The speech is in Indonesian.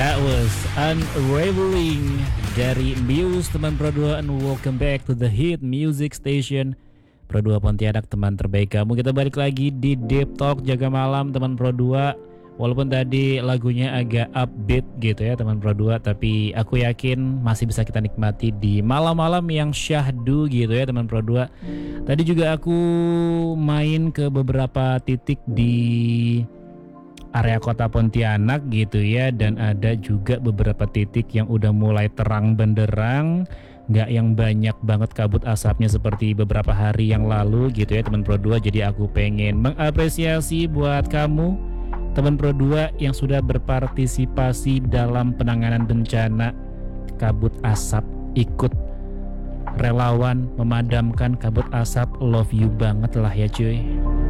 That was Unraveling dari Muse teman Pro 2, and welcome back to the hit music station Pro 2 Pontianak, teman terbaik kamu. Kita balik lagi di Deep Talk Jaga Malam teman Pro 2. Walaupun tadi lagunya agak upbeat gitu ya teman Pro 2, tapi aku yakin masih bisa kita nikmati di malam-malam yang syahdu gitu ya teman Pro 2. Tadi juga aku main ke beberapa titik di area kota Pontianak gitu ya, dan ada juga beberapa titik yang udah mulai terang benderang, nggak yang banyak banget kabut asapnya seperti beberapa hari yang lalu gitu ya teman Pro 2. Jadi aku pengen mengapresiasi buat kamu teman Pro 2 yang sudah berpartisipasi dalam penanganan bencana kabut asap, ikut relawan memadamkan kabut asap. Love you banget lah ya cuy.